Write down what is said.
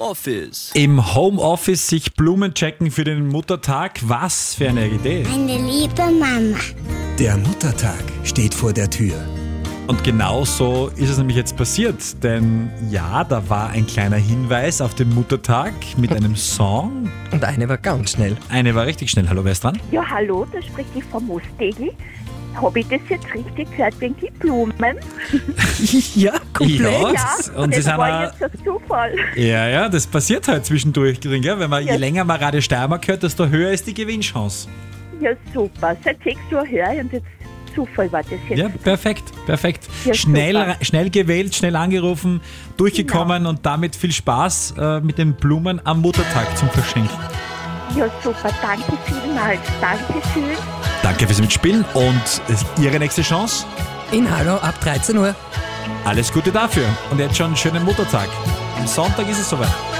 Homeoffice. Im Homeoffice sich Blumen checken für den Muttertag. Was für eine Idee. Eine liebe Mama. Der Muttertag steht vor der Tür. Und genau so ist es nämlich jetzt passiert. Denn ja, da war ein kleiner Hinweis auf den Muttertag mit einem Song. Und eine war ganz schnell. Eine war richtig schnell. Hallo, wer ist dran? Ja, hallo, da spricht die Frau Mustegli. Habe ich das jetzt richtig gehört wegen die Blumen? Ja, komplett. Ja, und Sie das sind war jetzt ein Zufall. ja, das passiert halt zwischendurch. Gell? Wenn man, je länger man Radio Steiermark hört, desto höher ist die Gewinnchance. Ja, super. Seit 6 Uhr höre ich und jetzt Zufall war das jetzt. Ja, perfekt. Ja, Schnell gewählt, schnell angerufen, durchgekommen und damit viel Spaß mit den Blumen am Muttertag zum Verschenken. Ja, super. Danke vielmals. Dankeschön. Danke fürs Mitspielen und Ihre nächste Chance? In Hallo ab 13 Uhr. Alles Gute dafür und jetzt schon einen schönen Muttertag. Am Sonntag ist es soweit.